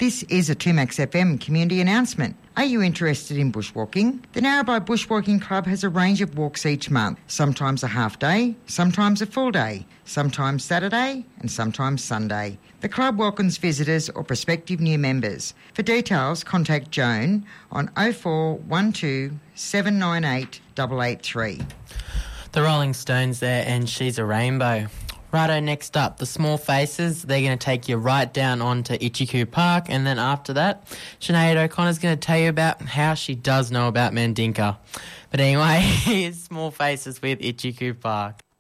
This is a 2Max FM community announcement. Are you interested in bushwalking? The Narrabri Bushwalking Club has a range of walks each month, sometimes a half day, sometimes a full day, sometimes Saturday and sometimes Sunday. The club welcomes visitors or prospective new members. For details, contact Joan on 0412 798 883. The Rolling Stones there, and She's a Rainbow. Righto, next up, the Small Faces. They're going to take you right down onto Itchycoo Park, and then after that, Sinead O'Connor's going to tell you about how she does know about Mandinka. But anyway, here's Small Faces with Itchycoo Park.